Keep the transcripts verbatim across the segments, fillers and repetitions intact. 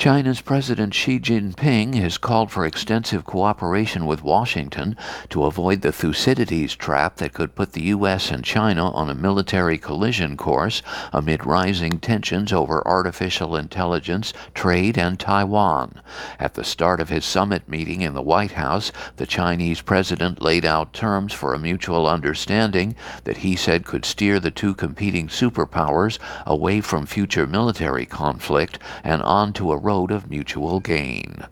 China's President Xi Jinping has called for extensive cooperation with Washington to avoid the Thucydides trap that could put the U S and China on a military collision course amid rising tensions over artificial intelligence, trade, and Taiwan. At the start of his summit meeting in the White House, the Chinese president laid out terms for a mutual understanding that he said could steer the two competing superpowers away from future military conflict and onto a road of mutual gain.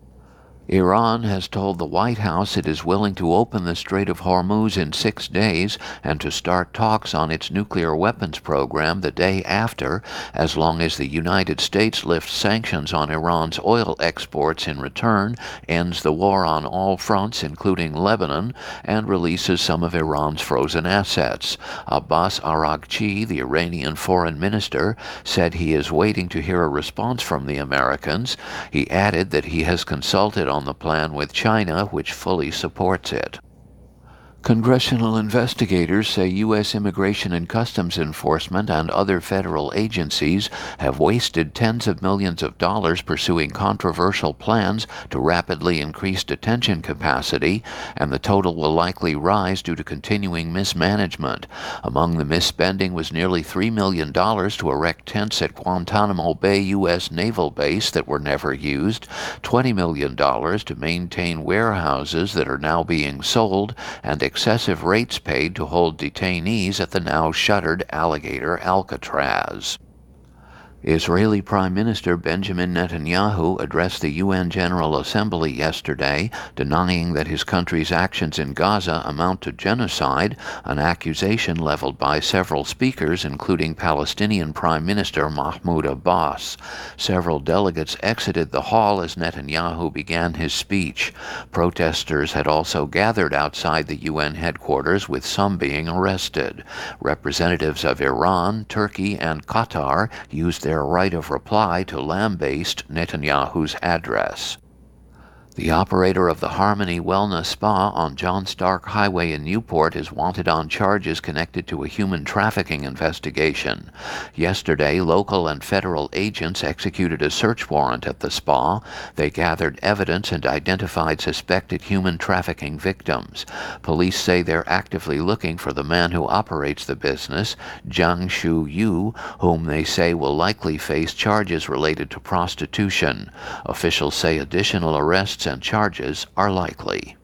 Iran has told the White House it is willing to open the Strait of Hormuz in six days and to start talks on its nuclear weapons program the day after, as long as the United States lifts sanctions on Iran's oil exports in return, ends the war on all fronts including Lebanon, and releases some of Iran's frozen assets. Abbas Araghchi, the Iranian foreign minister, said he is waiting to hear a response from the Americans. He added that he has consulted on the plan with China, which fully supports it. Congressional investigators say U S Immigration and Customs Enforcement and other federal agencies have wasted tens of millions of dollars pursuing controversial plans to rapidly increase detention capacity, and the total will likely rise due to continuing mismanagement. Among the misspending was nearly three million dollars to erect tents at Guantanamo Bay U S Naval Base that were never used, twenty million dollars to maintain warehouses that are now being sold, and excessive rates paid to hold detainees at the now shuttered Alligator Alcatraz. Israeli Prime Minister Benjamin Netanyahu addressed the U N General Assembly yesterday, denying that his country's actions in Gaza amount to genocide, an accusation leveled by several speakers, including Palestinian Prime Minister Mahmoud Abbas. Several delegates exited the hall as Netanyahu began his speech. Protesters had also gathered outside the U N headquarters, with some being arrested. Representatives of Iran, Turkey, and Qatar used their their right of reply to lambaste Netanyahu's address. The operator of the Harmony Wellness Spa on John Stark Highway in Newport is wanted on charges connected to a human trafficking investigation. Yesterday, local and federal agents executed a search warrant at the spa. They gathered evidence and identified suspected human trafficking victims. Police say they're actively looking for the man who operates the business, Jiang Shu Yu, whom they say will likely face charges related to prostitution. Officials say additional arrests and charges are likely.